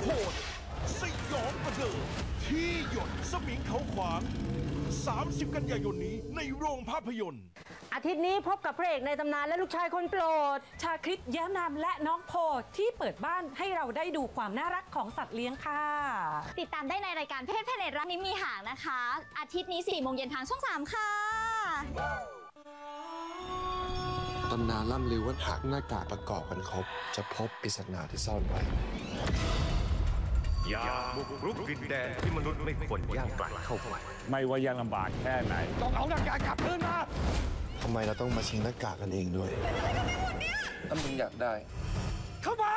ดสยองกว่าเดิมที่หยดสมิงเขาขวาง30 กันยายนนี้ในโรงภาพยนตร์อาทิตย์นี้พบกับพระเอกในตำนานและลูกชายคนโปรดชาคริตแย้มนามและน้องโพที่เปิดบ้านให้เราได้ดูความน่ารักของสัตว์เลี้ยงค่ะติดตามได้ในรายการเพศแพเนตรักนี้มีหางนะคะ อาทิตย์นี้ 4 โมงเย็นทางช่อง 3 ค่ะตำนานล่ำลือว่าหากหน้ากากประกอบกันครบจะพบปริศนาที่ซ่อนไว้อย่าบุกรุกดินแดนที่มนุษย์ไม่ควรย่างกลายเข้าไปไม่ว่ายากลำบากแค่ไหนต้องเอาหน้ากากกลับคืนมาทำไมเราต้องมาชิงหน้ากากกันเองด้วยถ้ามึงอยากได้เข้ามา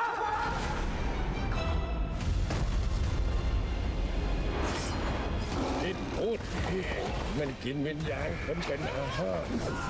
นิดพูดมันกินวิญญาณคนเป็นอาหาร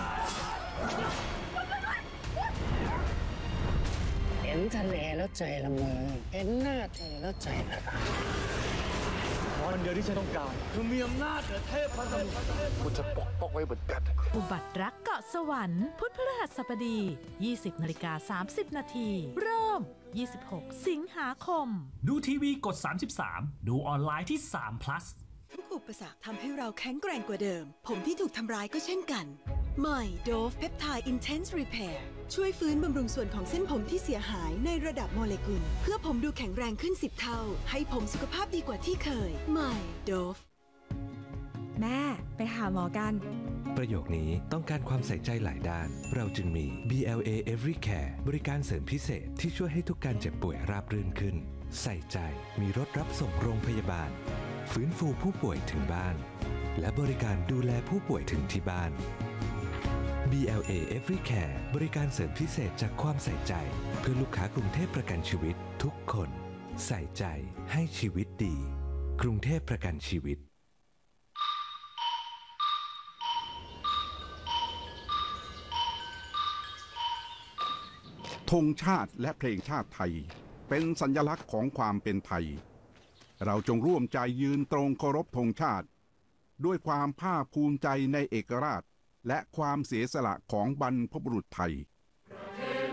เห็นทะเลแล้วใจละเมอเห็นหน้าเธอแล้วใจละลายวันเดียวที่ฉันต้องการคือมีอำนาจเหนือเทพพระสมุทรกูจะปกป้องไว้เหมือนกันอุบัติรักเกาะสวรรค์พุธพฤหัสบดี 20:30 นาทีเริ่ม 26 สิงหาคมดูทีวีกด 33 ดูออนไลน์ที่3 plus ทุกอุปสรรคทำให้เราแข็งแกร่งกว่าเดิมผมที่ถูกทำร้ายก็เช่นกันใหม่ Dove Peptide Intense Repair ช่วยฟื้นบำรุงส่วนของเส้นผมที่เสียหายในระดับโมเลกุลเพื่อผมดูแข็งแรงขึ้น10 เท่าให้ผมสุขภาพดีกว่าที่เคยใหม่ Dove แม่ไปหาหมอกันประโยคนี้ต้องการความใส่ใจหลายด้านเราจึงมี BLA Every Care บริการเสริมพิเศษที่ช่วยให้ทุกการเจ็บป่วยราบรื่นขึ้นใส่ใจมีรถรับส่งโรงพยาบาลฟื้นฟูผู้ป่วยถึงบ้านและบริการดูแลผู้ป่วยถึงที่บ้าน BLA Every Care บริการเสริมพิเศษจากความใส่ใจเพื่อลูกค้ากรุงเทพประกันชีวิตทุกคนใส่ใจให้ชีวิตดีกรุงเทพประกันชีวิตธงชาติและเพลงชาติไทยเป็นสัญลักษณ์ของความเป็นไทยเราจงร่วมใจยืนตรงเคารพธงชาติด้วยความภาคภูมิใจในเอกราชและความเสียสละของบรรพบุรุษไทย